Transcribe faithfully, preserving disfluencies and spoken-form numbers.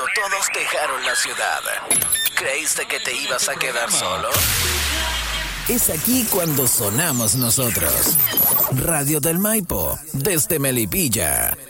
todos dejaron la ciudad, ¿creíste que te ibas a quedar solo? Es aquí cuando sonamos nosotros. Radio del Maipo, desde Melipilla.